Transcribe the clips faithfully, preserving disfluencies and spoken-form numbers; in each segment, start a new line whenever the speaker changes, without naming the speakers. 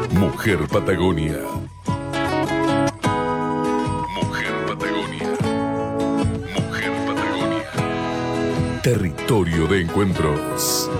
Mujer Patagonia. Mujer Patagonia. Mujer Patagonia. Territorio de encuentros.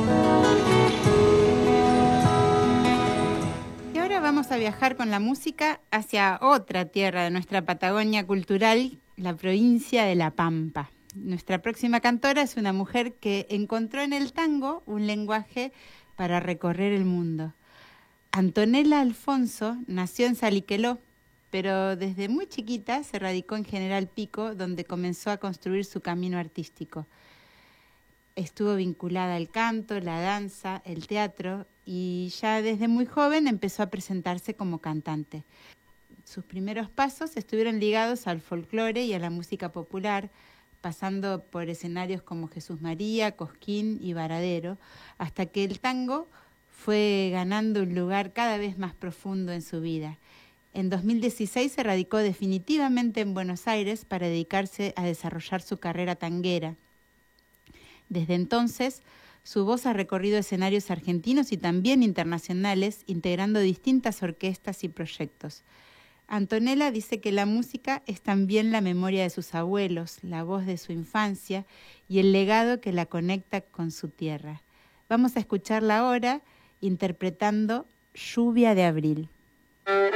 Y ahora vamos a viajar con la música hacia otra tierra de nuestra Patagonia cultural, la provincia de La Pampa. Nuestra próxima cantora es una mujer que encontró en el tango un lenguaje para recorrer el mundo. Antonella Alfonso nació en Saliqueló, pero desde muy chiquita se radicó en General Pico, donde comenzó a construir su camino artístico. Estuvo vinculada al canto, la danza, el teatro y ya desde muy joven empezó a presentarse como cantante. Sus primeros pasos estuvieron ligados al folclore y a la música popular, pasando por escenarios como Jesús María, Cosquín y Varadero, hasta que el tango fue ganando un lugar cada vez más profundo en su vida. En dos mil dieciséis se radicó definitivamente en Buenos Aires para dedicarse a desarrollar su carrera tanguera. Desde entonces, su voz ha recorrido escenarios argentinos y también internacionales, integrando distintas orquestas y proyectos. Antonella dice que la música es también la memoria de sus abuelos, la voz de su infancia y el legado que la conecta con su tierra. Vamos a escucharla ahora interpretando Lluvia de Abril.